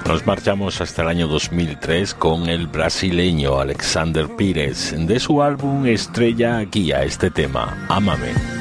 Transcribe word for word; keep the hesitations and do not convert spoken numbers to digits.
Nos marchamos hasta el año dos mil tres con el brasileño Alexander Pires, de su álbum Estrella Guía, este tema, Ámame.